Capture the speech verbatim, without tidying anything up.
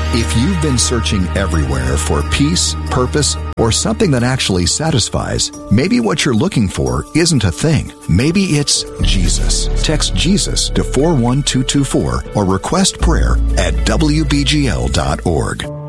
If you've been searching everywhere for peace, purpose, or something that actually satisfies, maybe what you're looking for isn't a thing. Maybe it's Jesus. Text Jesus to four one two two four or request prayer at W B G L dot org.